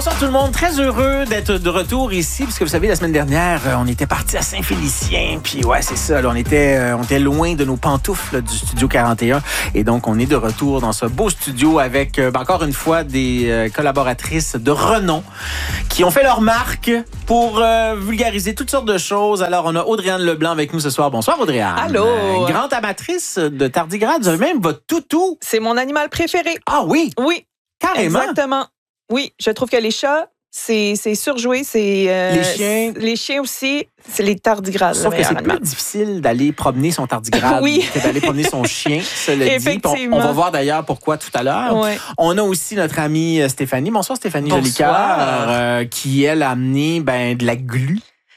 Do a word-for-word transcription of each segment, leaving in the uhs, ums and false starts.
Bonsoir tout le monde, très heureux d'être de retour ici, puisque vous savez, la semaine dernière, on était parti à Saint-Félicien, puis ouais, c'est ça, là, on était on était loin de nos pantoufles là, du Studio quarante et un, et donc on est de retour dans ce beau studio avec, euh, encore une fois, des euh, collaboratrices de renom qui ont fait leur marque pour euh, vulgariser toutes sortes de choses. Alors, on a Audrey-Anne Leblanc avec nous ce soir. Bonsoir Audrey-Anne. Allô. Euh, grande amatrice de tardigrade, vous avez même votre toutou. C'est mon animal préféré. Ah oui? Oui. Carrément? Exactement. Oui, je trouve que les chats, c'est, c'est surjoué. C'est, euh, les chiens. Les chiens aussi, c'est les tardigrades. Sauf que c'est animal. Plus difficile d'aller promener son tardigrade oui. que d'aller promener son chien. Cela dit. Effectivement. On, on va voir d'ailleurs pourquoi tout à l'heure. Ouais. On a aussi notre amie Stéphanie. Bonsoir Stéphanie Bonsoir. Jolicoeur, euh, qui, elle, a amené ben, de la glu.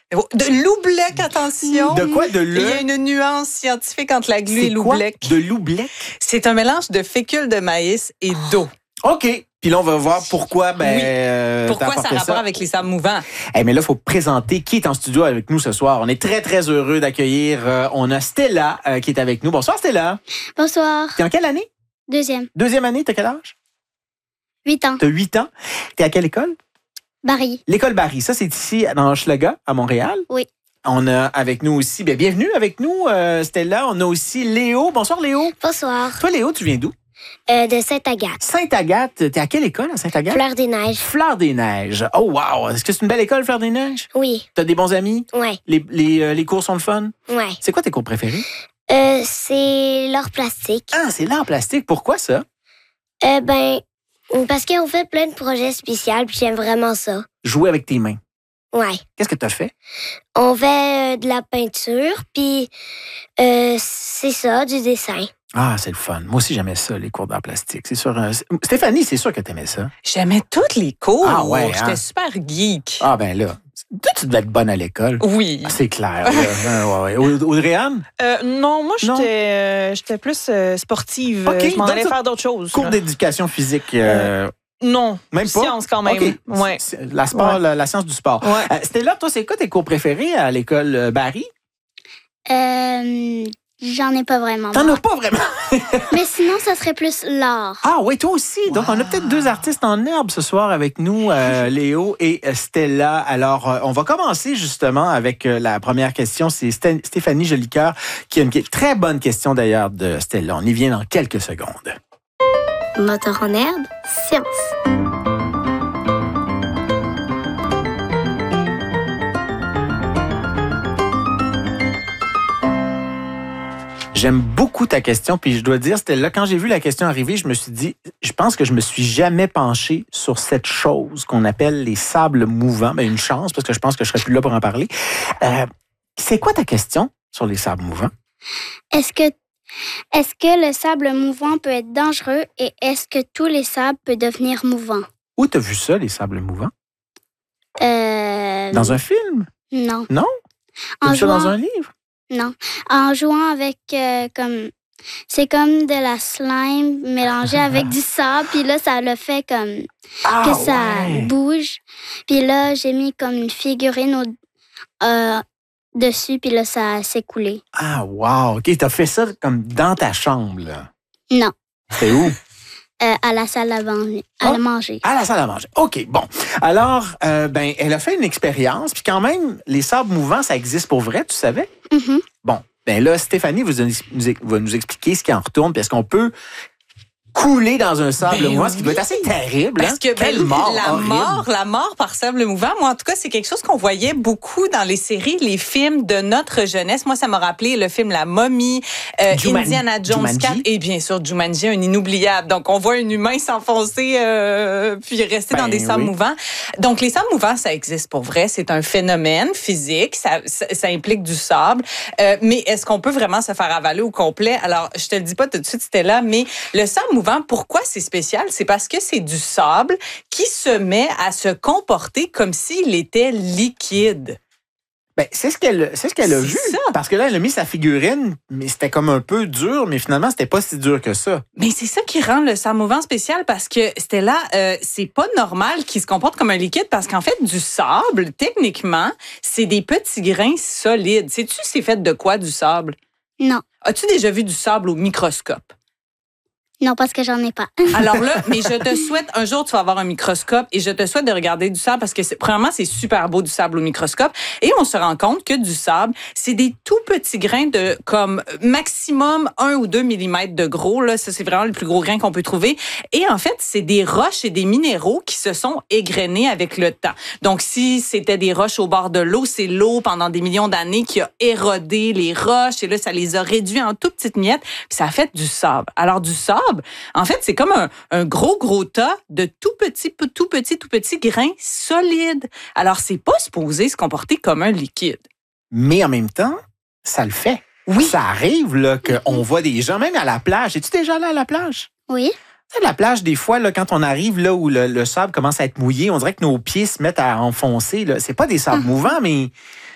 De l'oubleck, attention. De quoi? De le... Il y a une nuance scientifique entre la glu c'est et l'oubleck. De l'oubleck? C'est un mélange de fécule de maïs et d'eau. OK. Puis là, on va voir pourquoi. Ben, oui. euh, pourquoi ça a rapport ça. avec les sables mouvants? Hey, mais là, il faut présenter qui est en studio avec nous ce soir. On est très, très heureux d'accueillir. Euh, on a Stella euh, qui est avec nous. Bonsoir, Stella. Bonsoir. T'es en quelle année? Deuxième. Deuxième année, t'as quel âge? Huit ans. T'as huit ans. T'es à quelle école? Barry. L'école Barry. Ça, c'est ici, dans Hochelaga, à Montréal. Oui. On a avec nous aussi, bien, bienvenue avec nous, euh, Stella. On a aussi Léo. Bonsoir, Léo. Bonsoir. Toi, Léo, tu viens d'où? Euh, de Sainte-Agathe. Sainte-Agathe. T'es à quelle école à Sainte-Agathe? Fleur des Neiges. Fleur des Neiges. Oh, wow. Est-ce que c'est une belle école, Fleur des Neiges? Oui. T'as des bons amis? Ouais. Les, les, euh, les cours sont le fun? Ouais. C'est quoi tes cours préférés? Euh, c'est l'art plastique. Ah, c'est l'art plastique. Pourquoi ça? Euh, ben, parce qu'on fait plein de projets spéciaux, puis j'aime vraiment ça. Jouer avec tes mains. Ouais. Qu'est-ce que t'as fait? On fait euh, de la peinture, puis euh, c'est ça, du dessin. Ah, c'est le fun. Moi aussi, j'aimais ça, les cours d'art plastique. C'est sûr. Euh, Stéphanie, c'est sûr que t'aimais ça. J'aimais tous les cours. Ah ouais, J'étais hein? super geek. Ah, ben là, toi, tu devais être bonne à l'école. Oui. Ah, c'est clair. Là. ouais, ouais. Audrey-Anne? Euh, non, moi, Non. j'étais, euh, j'étais plus euh, sportive. OK, Je m'en donc allais ça- faire d'autres choses. Cours là. d'éducation physique. Euh, Non. même pas? Science quand même. OK. Ouais. C'est- La, sport, Ouais. la, la science du sport. Ouais. Euh, Stella, toi, c'est quoi tes cours préférés à l'école euh, Barry? Euh, j'en ai pas vraiment. T'en as pas vraiment. Mais sinon, ça serait plus l'art. Ah oui, toi aussi. Donc, on a peut-être deux artistes en herbe ce soir avec nous, euh, Léo et Stella. Alors, euh, on va commencer justement avec euh, la première question. C'est Sté- Stéphanie Jolicoeur qui a une que- très bonne question d'ailleurs de Stella. On y vient dans quelques secondes. Moteur en herbe, science. J'aime beaucoup ta question, puis je dois dire, Stella, quand j'ai vu la question arriver, je me suis dit, je pense que je me suis jamais penché sur cette chose qu'on appelle les sables mouvants. Ben, une chance, parce que je pense que je serais plus là pour en parler. Euh, c'est quoi ta question sur les sables mouvants? Est-ce que, est-ce que le sable mouvant peut être dangereux et est-ce que tous les sables peuvent devenir mouvants? Où t'as vu ça, les sables mouvants? Euh, Dans un film? Non. Non? T'as En vu ça jouant, dans un livre? Non. En jouant avec euh, comme. C'est comme de la slime mélangée avec du sable, puis là, ça le fait comme Ah, que ça ouais. bouge. Puis là, j'ai mis comme une figurine au, euh, dessus, puis là, ça s'est coulé. Ah, wow. OK, t'as fait ça comme dans ta chambre, là. Non. C'était où? Euh, à la salle à, ban- à Oh. manger. À la salle à manger. OK, bon. Alors, euh, ben, elle a fait une expérience, puis quand même, les sables mouvants, ça existe pour vrai, tu savais? Mhm. Bon, ben là, Stéphanie vous, nous, va nous expliquer ce qui en retourne, puis est-ce qu'on peut couler dans un sable Ben mouvant, ce qui doit oui. être assez terrible. Parce hein? que Quelle ben, mort la horrible. mort, la mort par sable mouvant, moi en tout cas, c'est quelque chose qu'on voyait beaucoup dans les séries, les films de notre jeunesse. Moi, ça m'a rappelé le film La Momie, euh, Juman- Indiana Jones Jumanji. quatre et bien sûr Jumanji, un inoubliable. Donc, on voit un humain s'enfoncer euh, puis rester Ben dans des sables oui. mouvants. Donc, les sables mouvants, ça existe pour vrai. C'est un phénomène physique. Ça, ça, ça implique du sable. Euh, mais est-ce qu'on peut vraiment se faire avaler au complet? Alors, je te le dis pas tout de suite, c'était là, mais le sable mouvant, pourquoi c'est spécial? C'est parce que c'est du sable qui se met à se comporter comme s'il était liquide. Ben, c'est ce qu'elle c'est ce qu'elle a C'est vu. ça. Parce que là, elle a mis sa figurine, mais c'était comme un peu dur, mais finalement, c'était pas si dur que ça. Mais c'est ça qui rend le sable mouvant spécial parce que c'était là, euh, c'est pas normal qu'il se comporte comme un liquide parce qu'en fait, du sable, techniquement, c'est des petits grains solides. Sais-tu c'est fait de quoi du sable? Non. As-tu déjà vu du sable au microscope? Non, parce que j'en ai pas. Alors là, mais je te souhaite, un jour, tu vas avoir un microscope et je te souhaite de regarder du sable parce que, c'est, premièrement, c'est super beau du sable au microscope et on se rend compte que du sable, c'est des tout petits grains de comme maximum un ou deux millimètres de gros. Là, ça, c'est vraiment le plus gros grain qu'on peut trouver. Et en fait, c'est des roches et des minéraux qui se sont égrenés avec le temps. Donc, si c'était des roches au bord de l'eau, c'est l'eau pendant des millions d'années qui a érodé les roches et là, ça les a réduits en tout petites miettes puis ça a fait du sable. Alors, du sable, en fait, c'est comme un, un gros, gros tas de tout petits, tout petits, tout petits grains solides. Alors, c'est pas supposé se comporter comme un liquide. Mais en même temps, ça le fait. Oui. Ça arrive là, qu'on voit des gens, même à la plage. Es-tu déjà allé à la plage? Oui. Tu sais, la plage, des fois, là, quand on arrive là où le, le sable commence à être mouillé, on dirait que nos pieds se mettent à enfoncer. Là. C'est pas des sables mouvants, mais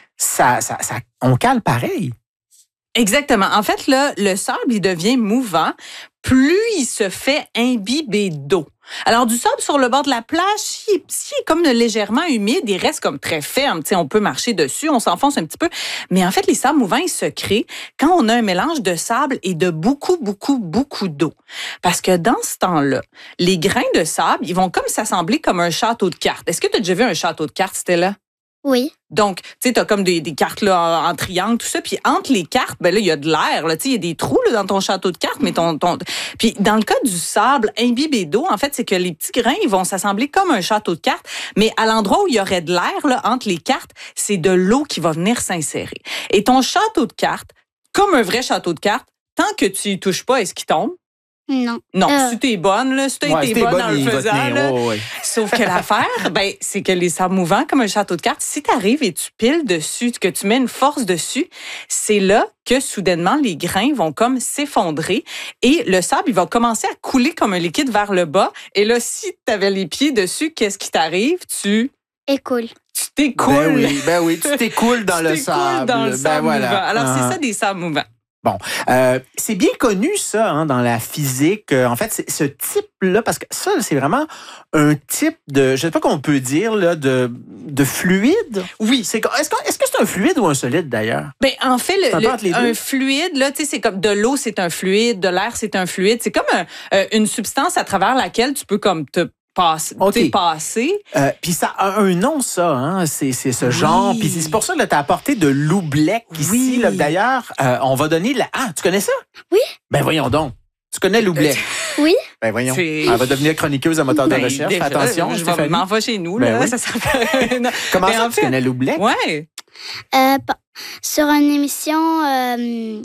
ça, ça, ça, on cale pareil. Exactement. En fait, là, le sable, il devient mouvant plus il se fait imbiber d'eau. Alors, du sable sur le bord de la plage, s'il est, s'il est comme légèrement humide, il reste comme très ferme. Tu sais, on peut marcher dessus, on s'enfonce un petit peu. Mais en fait, les sables mouvants, ils se créent quand on a un mélange de sable et de beaucoup, beaucoup, beaucoup d'eau. Parce que dans ce temps-là, les grains de sable, ils vont comme s'assembler comme un château de cartes. Est-ce que tu as déjà vu un château de cartes, Stella? Oui. Donc, tu sais, t'as comme des, des cartes là, en, en triangle, tout ça. Puis entre les cartes, ben là, il y a de l'air. Tu sais, il y a des trous là, dans ton château de cartes. Mais ton, ton... Puis dans le cas du sable imbibé d'eau, en fait, c'est que les petits grains, ils vont s'assembler comme un château de cartes. Mais à l'endroit où il y aurait de l'air, là, entre les cartes, c'est de l'eau qui va venir s'insérer. Et ton château de cartes, comme un vrai château de cartes, tant que tu y touches pas, est-ce qu'il tombe? Non. Non, Euh. si t'es bonne, là, si t'as Ouais, été si t'es bonne, bonne, en le il va faisant, tenir. là. Oh, ouais. Sauf que l'affaire, ben, c'est que les sables mouvants, comme un château de cartes, si t'arrives et tu piles dessus, que tu mets une force dessus, c'est là que soudainement, les grains vont comme s'effondrer et le sable, il va commencer à couler comme un liquide vers le bas. Et là, si t'avais les pieds dessus, qu'est-ce qui t'arrive? Tu... Écoule. Tu t'écoules. Ben oui, ben oui, tu t'écoules dans Tu le t'écoules sable. dans le Ben sable voilà. mouvant. Alors, Ah. c'est ça des sables mouvants. Bon, euh, c'est bien connu ça hein, dans la physique. Euh, en fait, c'est, ce type-là, parce que ça, c'est vraiment un type de, je sais pas qu'on peut dire là, de, de fluide. Oui. C'est, est-ce, que, est-ce que c'est un fluide ou un solide d'ailleurs? Ben, en fait, le, C'est un peu entre les le- deux. un fluide, là, tu sais, c'est comme de l'eau, c'est un fluide, de l'air, c'est un fluide. C'est comme un- euh, une substance à travers laquelle tu peux comme te passe, OK. t'es passé. Euh, Puis ça a un nom, ça, hein? c'est, c'est ce genre. Puis c'est pour ça que tu as apporté de l'oubleck ici. Oui. Là, d'ailleurs, euh, on va donner la... Ah, tu connais ça? Oui. Ben voyons donc. Tu connais l'oubleck? Oui. Ben voyons. C'est- Elle va devenir chroniqueuse à moteur de Ben, recherche. Fais déjà, attention, je vais Stéphanie. m'en vais chez nous, Ben là. oui. Ça s'appelle- Non. Comment Ben, ça, en tu fait- connais l'oubleck? Ouais. Euh, pa- sur une émission euh,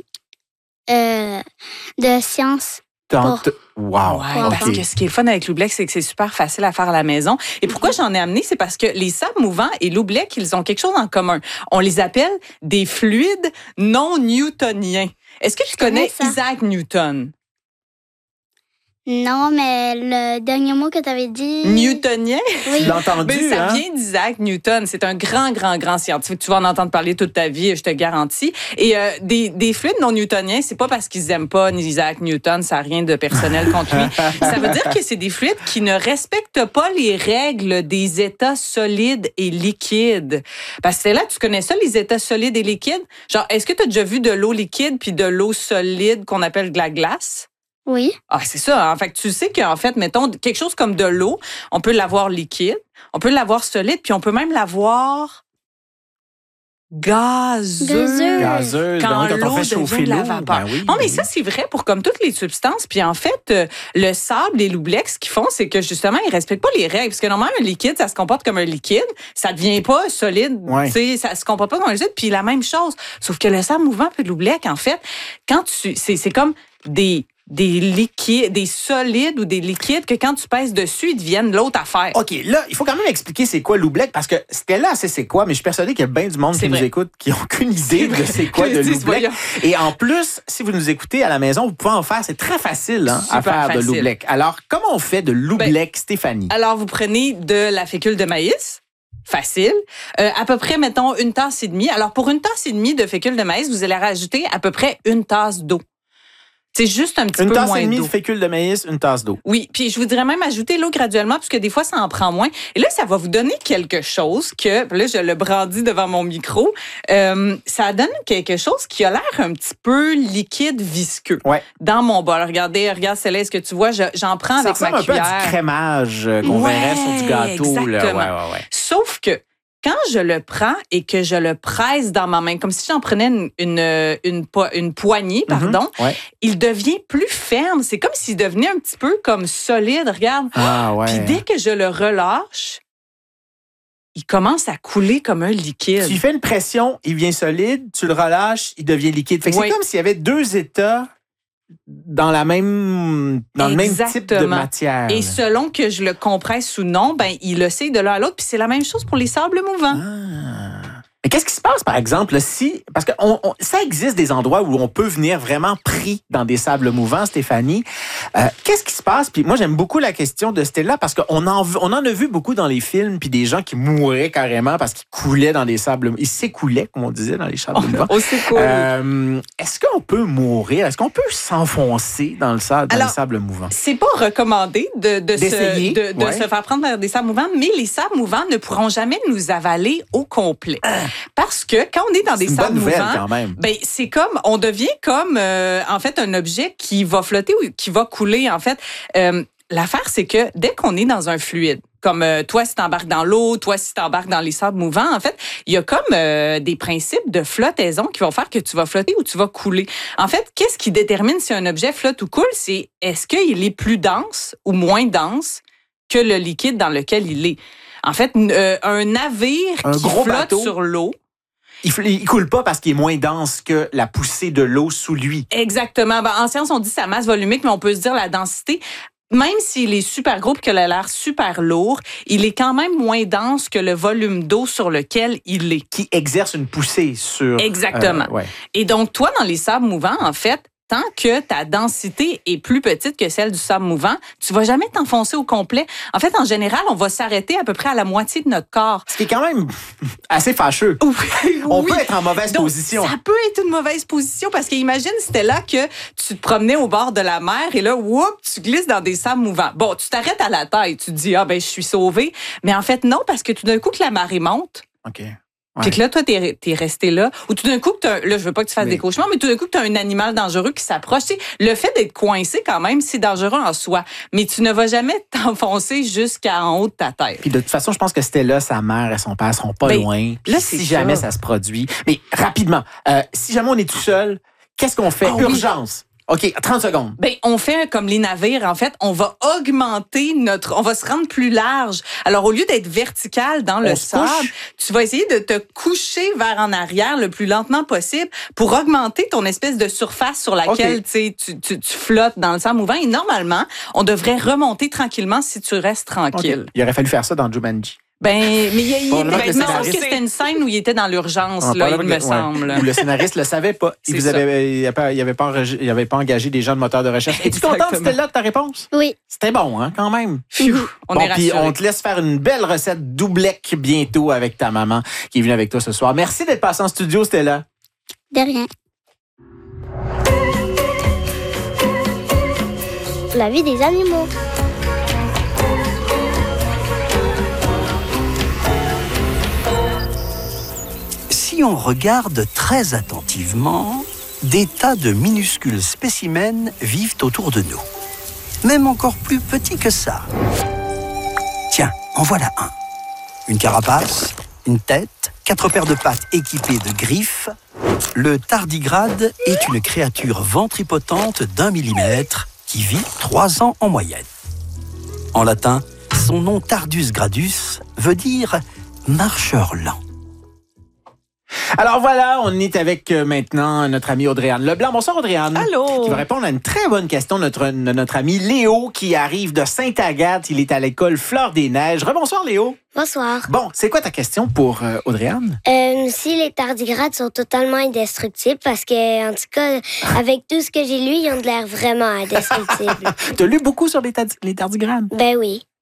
euh, de science. T'en- Pour- t- Wow. Ouais, Wow. parce que ce qui est le fun avec l'oubleck, c'est que c'est super facile à faire à la maison. Et pourquoi j'en ai amené, c'est parce que les sables mouvants et l'oubleck, ils ont quelque chose en commun. On les appelle des fluides non newtoniens. Est-ce que tu connais connais ça. Isaac Newton? Non, mais le dernier mot que tu avais dit. Newtonien? Oui. Tu l'as entendu, Ben, ça hein? vient d'Isaac Newton. C'est un grand, grand, grand scientifique. Tu vas en entendre parler toute ta vie, je te garantis. Et euh, des, des fluides non newtoniens, c'est pas parce qu'ils aiment pas Isaac Newton, ça n'a rien de personnel contre lui. Ça veut dire que c'est des fluides qui ne respectent pas les règles des états solides et liquides. Parce que c'est là, tu connais ça, les états solides et liquides? Genre, est-ce que tu as déjà vu de l'eau liquide puis de l'eau solide qu'on appelle de la glace? Oui. Ah, c'est ça. En fait, tu sais qu'en fait, mettons, quelque chose comme de l'eau, on peut l'avoir liquide, on peut l'avoir solide, puis on peut même l'avoir gazeux. Gazeux. Gazeuse, Quand donc, quand on l'eau fait chauffer devient de la l'eau. vapeur. Ben oui, Non, mais oui. ça, c'est vrai pour comme toutes les substances. Puis en fait, euh, le sable et l'oubleck, ce qu'ils font, c'est que justement, ils respectent pas les règles. Parce que normalement, un liquide, ça se comporte comme un liquide. Ça devient pas solide. Ouais. Tu sais, ça se comporte pas comme un liquide. Puis la même chose. Sauf que le sable mouvant puis l'oubleck, en fait, quand tu, c'est, c'est comme des, des liquides, des solides ou des liquides que quand tu pèses dessus, ils deviennent l'autre affaire. OK, là, il faut quand même expliquer c'est quoi l'oubleck, parce que Stella sait c'est quoi, mais je suis persuadé qu'il y a bien du monde C'est qui nous vrai. écoute qui n'ont aucune idée de c'est quoi de Dis, l'oubleck. voyons. Et en plus, si vous nous écoutez à la maison, vous pouvez en faire. C'est très facile hein, à Super faire de facile. l'oubleck. Alors, comment on fait de l'oubleck, Stéphanie? Alors, vous prenez de la fécule de maïs. Facile. Euh, à peu près, mettons, une tasse et demie. Alors, pour une tasse et demie de fécule de maïs, vous allez rajouter à peu près une tasse d'eau. C'est juste un petit une peu tasse moins et demie d'eau. de fécule de maïs, une tasse d'eau. Oui, puis je voudrais même ajouter l'eau graduellement, puisque des fois, ça en prend moins. Et là, ça va vous donner quelque chose que, là, je le brandis devant mon micro, euh, ça donne quelque chose qui a l'air un petit peu liquide, visqueux Ouais. dans mon bol. Regardez, regarde, Céleste, est-ce que tu vois, je- j'en prends Ça avec ma ressemble un peu à cuillère. du crémage euh, qu'on Ouais, verrait sur du gâteau. Là. exactement. Ouais, ouais, ouais. Sauf que quand je le prends et que je le presse dans ma main, comme si j'en prenais une, une, une, po- une poignée, pardon, Mhm. Ouais. il devient plus ferme. C'est comme s'il devenait un petit peu comme solide, regarde. Ah, ouais. Puis dès que je le relâche, il commence à couler comme un liquide. Tu lui fais une pression, il devient solide, tu le relâches, il devient liquide. Fait que Oui. c'est comme s'il y avait deux états dans la même dans le même type de Exactement. matière. Et là. selon que je le compresse ou non, ben il le sait de l'un à l'autre. Puis c'est la même chose pour les sables mouvants. Ah. Mais qu'est-ce qui se passe, par exemple, si... Parce que on, on- ça existe des endroits où on peut venir vraiment pris dans des sables mouvants, Stéphanie. Euh, qu'est-ce qui se passe? Puis moi, j'aime beaucoup la question de Stella parce qu'on en, on en a vu beaucoup dans les films, puis des gens qui mouraient carrément parce qu'ils coulaient dans des sables... Ils s'écoulaient, comme on disait, dans les sables mouvants. Oh, c'est cool. Euh, est-ce qu'on peut mourir? Est-ce qu'on peut s'enfoncer dans le sable, dans Alors, les sables mouvants? C'est pas recommandé de, de, D'essayer, se, de, de ouais. se faire prendre par des sables mouvants, mais les sables mouvants ne pourront jamais nous avaler au complet. Parce que quand on est dans C'est des une sables bonne nouvelle, mouvants, quand même. ben c'est comme on devient comme euh, en fait un objet qui va flotter ou qui va couler en fait. Euh, l'affaire c'est que dès qu'on est dans un fluide, comme euh, toi si t'embarques dans l'eau, toi si t'embarques dans les sables mouvants, en fait, il y a comme euh, des principes de flottaison qui vont faire que tu vas flotter ou tu vas couler. En fait, qu'est-ce qui détermine si un objet flotte ou coule? C'est est-ce qu'il est plus dense ou moins dense que le liquide dans lequel il est. En fait, euh, un navire Un qui gros flotte bateau. sur l'eau. Il, fl- il coule pas parce qu'il est moins dense que la poussée de l'eau sous lui. Exactement. Ben, en science, on dit sa masse volumique, mais on peut se dire la densité. Même s'il est super gros et qu'il a l'air super lourd, il est quand même moins dense que le volume d'eau sur lequel il est. Qui exerce une poussée sur... Exactement. euh, ouais. Et donc, toi, dans les sables mouvants, en fait, tant que ta densité est plus petite que celle du sable mouvant, tu vas jamais t'enfoncer au complet. En fait, en général, on va s'arrêter à peu près à la moitié de notre corps. Ce qui est quand même assez fâcheux. On Oui. peut être en mauvaise Donc, position. ça peut être une mauvaise position parce qu'imagine, c'était là que tu te promenais au bord de la mer et là, whoop, tu glisses dans des sables mouvants. Bon, tu t'arrêtes à la taille, tu te dis, ah ben, je suis sauvé. Mais en fait, non, parce que tout d'un coup, que la marée monte, OK. puis que là, toi, t'es, t'es resté là. Ou tout d'un coup, que t'as, là, je veux pas que tu fasses Mais- des cauchemars, mais tout d'un coup, que t'as un animal dangereux qui s'approche. Tu sais, le fait d'être coincé, quand même, c'est dangereux en soi. Mais tu ne vas jamais t'enfoncer jusqu'en haut de ta tête. Puis de toute façon, je pense que Stella, sa mère et son père seront pas Ben, loin. Puis là, si c'est jamais ça. ça se produit. Mais rapidement, euh, si jamais on est tout seul, qu'est-ce qu'on fait? Ah oui. Urgence. OK, trente secondes. Ben, on fait comme les navires, en fait, on va augmenter notre, on va se rendre plus large. Alors, au lieu d'être vertical dans le On se sable, couche. tu vas essayer de te coucher vers en arrière le plus lentement possible pour augmenter ton espèce de surface sur laquelle OK. tu sais, tu, tu, tu flottes dans le sable mouvant. Et normalement, on devrait remonter tranquillement si tu restes OK. tranquille. Il aurait fallu faire ça dans Jumanji. Ben, mais il y a, il, Probablement ben, que le non, je pense scénariste- que c'était une scène où il était dans l'urgence, Ah, là, il probablement me que- ouais. semble. Ou le scénariste le savait pas. Il C'est vous ça. avait, il avait pas, il avait pas, enregi- il avait pas engagé des gens de moteur de recherche. Es-tu contente, Exactement. Stella, de ta réponse? Oui. C'était bon, hein, quand même. Phew, on Bon, est puis rassurés. on te laisse faire une belle recette doublec bientôt avec ta maman qui est venue avec toi ce soir. Merci d'être passée en studio, Stella. De rien. La vie des animaux. Si on regarde très attentivement, des tas de minuscules spécimens vivent autour de nous. Même encore plus petits que ça. Tiens, en voilà un. Une carapace, une tête, quatre paires de pattes équipées de griffes. Le tardigrade est une créature ventripotente d'un millimètre qui vit trois ans en moyenne. En latin, son nom Tardus gradus veut dire marcheur lent. Alors voilà, on est avec euh, maintenant notre ami Audrey-Anne Leblanc. Bonsoir Audrey-Anne. Allô? Qui va répondre à une très bonne question de notre, de notre ami Léo qui arrive de Sainte-Agathe. Il est à l'école Fleur des Neiges. Rebonsoir Léo. Bonsoir. Bon, c'est quoi ta question pour euh, Audrey-Anne? Euh, si les tardigrades sont totalement indestructibles, parce que, en tout cas, avec tout ce que j'ai lu, ils ont de l'air vraiment indestructibles. T'as lu beaucoup sur les, tadi- les tardigrades? Ben oui.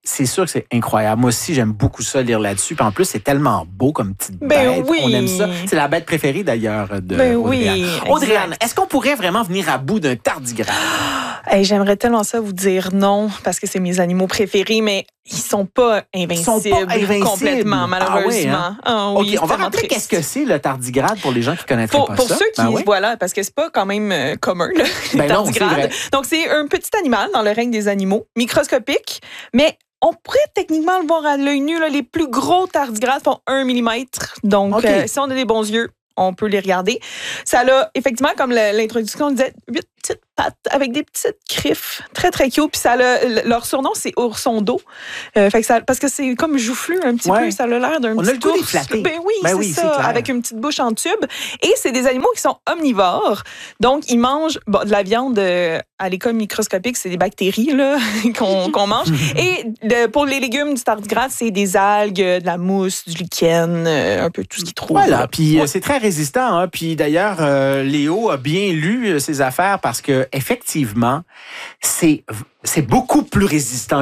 c'est sûr que c'est incroyable. Moi aussi, j'aime beaucoup ça, lire là-dessus. Puis en plus, c'est tellement beau comme petite Ben bête. oui. On aime ça. C'est la bête préférée, d'ailleurs, de Ben Audrey-Anne. oui, Audrey-Anne, exact. est-ce qu'on pourrait vraiment venir à bout d'un tardigrade? Hey, j'aimerais tellement ça vous dire non, parce que c'est mes animaux préférés, mais ils sont pas invincibles, sont pas invincibles. complètement, malheureusement. Ah oui, hein? Ah OK, oui, on va tellement rappeler triste. qu'est-ce que c'est le tardigrade pour les gens qui connaîtraient Pour, pas pour ça. ceux qui, Ben oui. voilà, parce que c'est pas quand même euh, commun, là, les Ben non, c'est tardigrades. vrai. Donc, c'est un petit animal dans le règne des animaux, microscopique, mais on pourrait techniquement le voir à l'œil nu. Là, les plus gros tardigrades font un millimètre. Donc, OK. euh, si on a des bons yeux, on peut les regarder. Ça a, effectivement, comme le- l'introduction disait, huit petites pattes avec des petites griffes. Très, très cute. Puis ça a, leur surnom, c'est ourson d'eau. Euh, fait que ça, parce que c'est comme joufflu un petit Ouais. peu. Ça a l'air d'un On petit a le goût d'y ours. flatter. Ben oui, Ben c'est oui, c'est ça. clair. Avec une petite bouche en tube. Et c'est des animaux qui sont omnivores. Donc, ils mangent bon, de la viande euh, à l'école microscopique. C'est des bactéries là, qu'on qu'on mange. Et de- pour les légumes du tardigrade, c'est des algues, de la mousse, du lichen, euh, un peu tout ce qu'ils trouvent. Voilà, là. puis euh, Ouais. c'est très résistant. Hein? Puis d'ailleurs, euh, Léo a bien lu euh, ses affaires parce que effectivement, c'est c'est beaucoup plus résistant